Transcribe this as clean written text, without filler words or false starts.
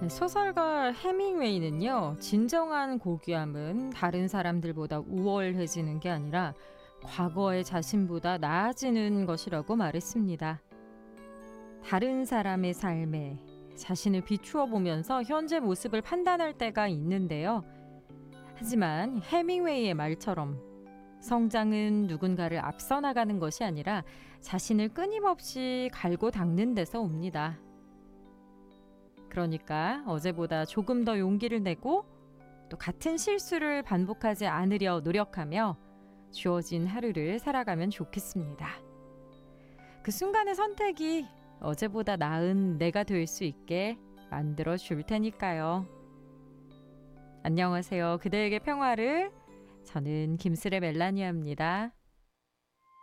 소설가 해밍웨이는요, 진정한 고귀함은 다른 사람들보다 우월해지는 게 아니라 과거의 자신보다 나아지는 것이라고 말했습니다. 다른 사람의 삶에 자신을 비추어 보면서 현재 모습을 판단할 때가 있는데요. 하지만 해밍웨이의 말처럼 성장은 누군가를 앞서 나가는 것이 아니라 자신을 끊임없이 갈고 닦는 데서 옵니다. 그러니까 어제보다 조금 더 용기를 내고 또 같은 실수를 반복하지 않으려 노력하며 주어진 하루를 살아가면 좋겠습니다. 그 순간의 선택이 어제보다 나은 내가 될 수 있게 만들어 줄 테니까요. 안녕하세요. 그대에게 평화를. 저는 김슬의 멜라니아입니다.